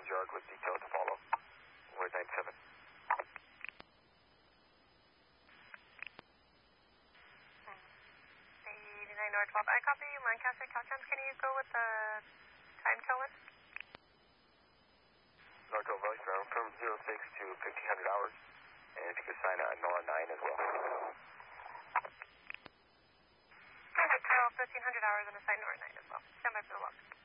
yard with details to follow. We're 97. 89 North 12. I copy Lancaster Caltrans. Can you go with the time towing? North 12 voice from 06 to 1500 hours. And if you could sign a NOAA 9 as well. 12, 1500 hours and a sign NOAA 9 as well. Stand by for the log.